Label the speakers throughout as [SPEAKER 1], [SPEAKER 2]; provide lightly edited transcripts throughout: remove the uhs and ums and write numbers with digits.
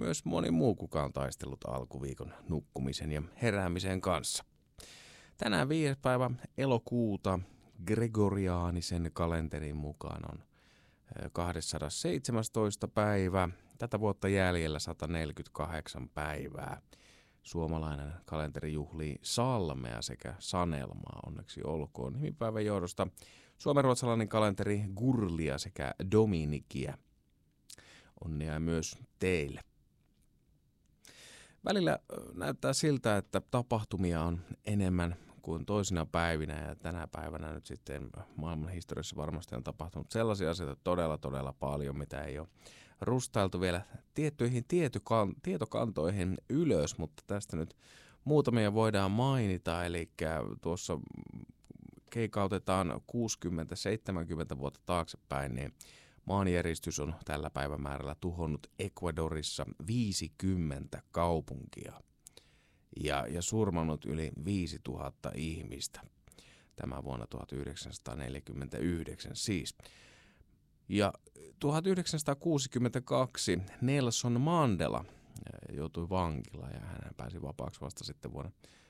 [SPEAKER 1] myös moni muu, kuka on taistellut alkuviikon nukkumisen ja heräämisen kanssa. Tänään 5. päivä elokuuta gregoriaanisen kalenterin mukaan on 217. päivä. Tätä vuotta jäljellä 148 päivää. Suomalainen kalenteri juhlii salmea sekä sanelmaa, onneksi olkoon nimipäivän johdosta. Suomenruotsalainen kalenteri Gurlia sekä Dominikia. Onnea myös teille. Välillä näyttää siltä, että tapahtumia on enemmän kuin toisina päivinä, ja tänä päivänä nyt sitten maailman historiassa varmasti on tapahtunut sellaisia asioita todella paljon, mitä ei ole rustailtu vielä tiettyihin tietokantoihin ylös, mutta tästä nyt muutamia voidaan mainita, eli tuossa keikautetaan 60-70 vuotta taaksepäin, niin maanjäristys on tällä päivämäärällä tuhonnut Ecuadorissa 50 kaupunkia ja surmannut yli 5000 ihmistä. Tämä vuonna 1949 siis. Ja 1962 Nelson Mandela joutui vankilaan ja hän pääsi vapaaksi vasta sitten vuonna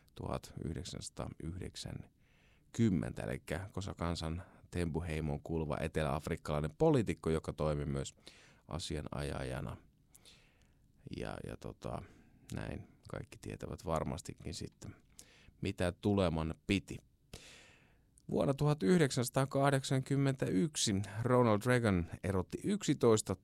[SPEAKER 1] 1990, eli Kosa-kansan Tembu-heimoon kuuluva etelä-afrikkalainen poliitikko, joka toimi myös asianajajana. Ja näin kaikki tietävät varmastikin sitten, mitä tuleman piti. Vuonna 1981 Ronald Reagan erotti 11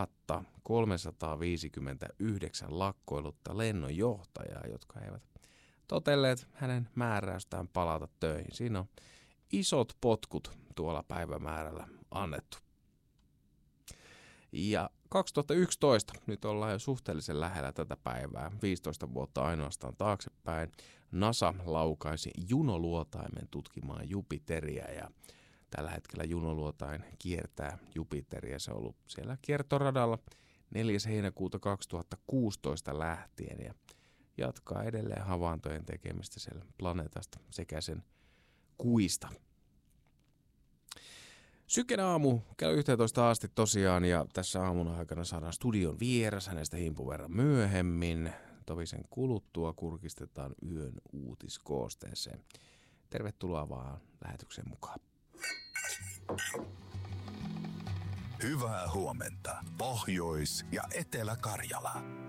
[SPEAKER 1] 359 lakkoilutta lennonjohtajaa, jotka eivät totelleet hänen määräystään palata töihin. Siinä on isot potkut tuolla päivämäärällä annettu. Ja 2011, nyt ollaan jo suhteellisen lähellä tätä päivää, 15 vuotta ainoastaan taaksepäin, NASA laukaisi junoluotaimen tutkimaan Jupiteria ja tällä hetkellä junoluotain kiertää Jupiteria. Se on ollut siellä kiertoradalla 4. heinäkuuta 2016 lähtien ja jatkaa edelleen havaintojen tekemistä siellä planeetasta sekä sen kuista. Syken aamu kello 11 asti tosiaan, ja tässä aamun aikana saadaan studion vieras, hänestä himpun verran myöhemmin. Tovisen kuluttua kurkistetaan yön uutiskoosteeseen. Tervetuloa vaan lähetyksen mukaan.
[SPEAKER 2] Hyvää huomenta, Pohjois- ja Etelä-Karjala.